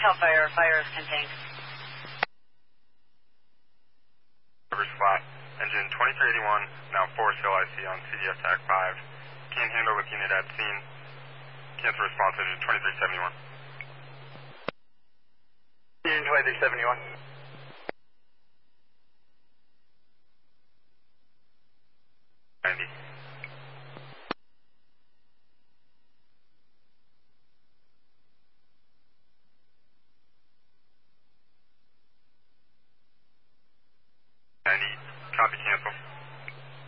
CAL FIRE. Fire is contained. Rivers flat. Engine 2381, now 4 still IC on CDF TAC 5. Can't handle with unit at scene. Cancel response, engine 2371. Engine 2371.